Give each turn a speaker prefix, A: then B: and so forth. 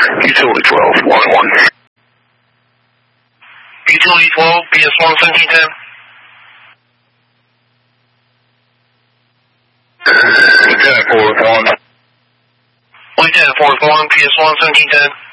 A: Utility 12, 1-1.
B: Utility 12, PS1 1710.
A: Lieutenant 4-1.
B: Lieutenant 4-1, PS1 1710.